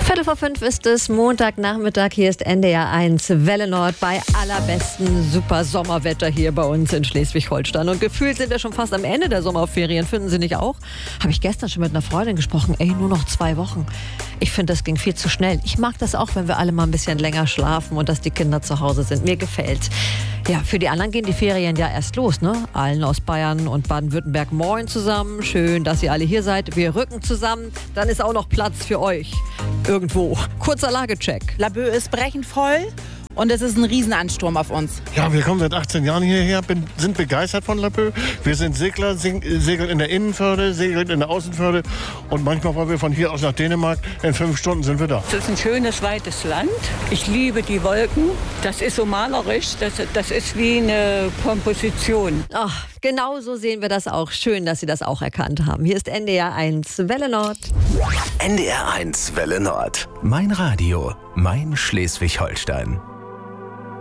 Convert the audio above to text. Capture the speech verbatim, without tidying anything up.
Viertel vor fünf ist es, Montagnachmittag, hier ist N D R eins Welle Nord bei allerbesten super Sommerwetter hier bei uns in Schleswig-Holstein. Und gefühlt sind wir schon fast am Ende der Sommerferien, finden Sie nicht auch? Habe ich gestern schon mit einer Freundin gesprochen, ey, nur noch zwei Wochen. Ich finde, das ging viel zu schnell. Ich mag das auch, wenn wir alle mal ein bisschen länger schlafen und dass die Kinder zu Hause sind. Mir gefällt's. Ja, für die anderen gehen die Ferien ja erst los, ne? Allen aus Bayern und Baden-Württemberg, moin zusammen. Schön, dass ihr alle hier seid. Wir rücken zusammen, dann ist auch noch Platz für euch. Irgendwo. Kurzer Lagecheck. Laboe ist brechend voll und es ist ein Riesenansturm auf uns. Ja, wir kommen seit achtzehn Jahren hierher, bin, sind begeistert von Laboe. Wir sind Segler, sing, segeln in der Innenförde, segeln in der Außenförde und manchmal wollen wir von hier aus nach Dänemark. In fünf Stunden sind wir da. Es ist ein schönes, weites Land. Ich liebe die Wolken. Das ist so malerisch. Das, das ist wie eine Komposition. Ach, genau so sehen wir das auch. Schön, dass Sie das auch erkannt haben. Hier ist N D R eins Welle Nord. N D R eins Welle Nord. Mein Radio, mein Schleswig-Holstein.